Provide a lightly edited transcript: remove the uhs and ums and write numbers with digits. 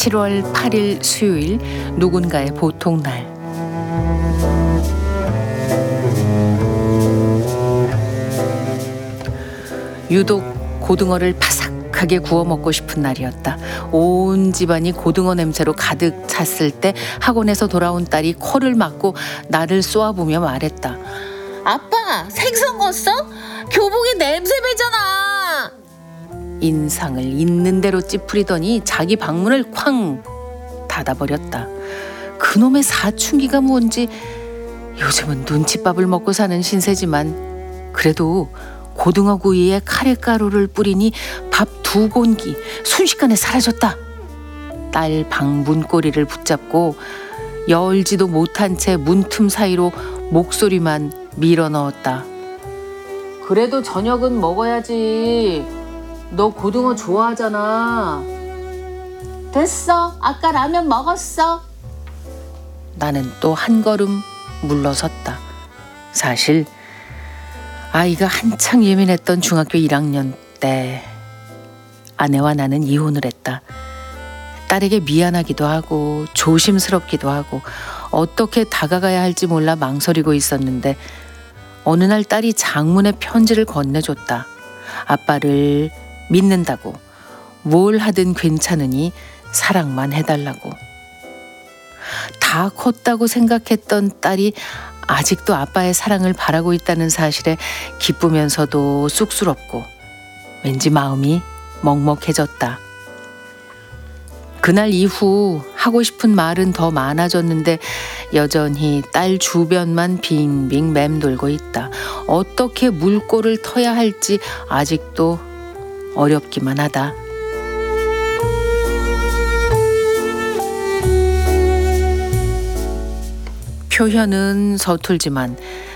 7월 8일 수요일, 누군가의 보통날. 유독 고등어를 바삭하게 구워 먹고 싶은 날이었다. 온 집안이 고등어 냄새로 가득 찼을 때 학원에서 돌아온 딸이 코를 막고 나를 쏘아보며 말했다. 아빠, 생선 걷어? 교복에 냄새 배잖아. 인상을 있는 대로 찌푸리더니 자기 방문을 쾅 닫아버렸다. 그놈의 사춘기가 뭔지 요즘은 눈칫밥을 먹고 사는 신세지만 그래도 고등어 구이에 카레가루를 뿌리니 밥 2공기 순식간에 사라졌다. 딸 방문꼬리를 붙잡고 열지도 못한 채 문틈 사이로 목소리만 밀어넣었다. 그래도 저녁은 먹어야지. 너 고등어 좋아하잖아. 됐어. 아까 라면 먹었어. 나는 또 한 걸음 물러섰다. 사실 아이가 한창 예민했던 중학교 1학년 때 아내와 나는 이혼을 했다. 딸에게 미안하기도 하고 조심스럽기도 하고 어떻게 다가가야 할지 몰라 망설이고 있었는데 어느 날 딸이 장문의 편지를 건네줬다. 아빠를 믿는다고, 뭘 하든 괜찮으니 사랑만 해달라고. 다 컸다고 생각했던 딸이 아직도 아빠의 사랑을 바라고 있다는 사실에 기쁘면서도 쑥스럽고 왠지 마음이 먹먹해졌다. 그날 이후 하고 싶은 말은 더 많아졌는데 여전히 딸 주변만 빙빙 맴돌고 있다. 어떻게 물꼬를 터야 할지 아직도 어렵기만 하다. 표현은 서툴지만